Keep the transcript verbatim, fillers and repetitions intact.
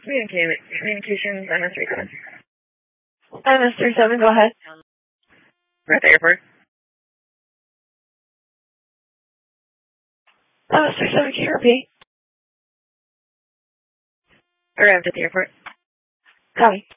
Communicate, communications, M S three seven. M S three seven, go ahead. We're at the airport. M S three seven, can you repeat? Arrived at the airport. Copy.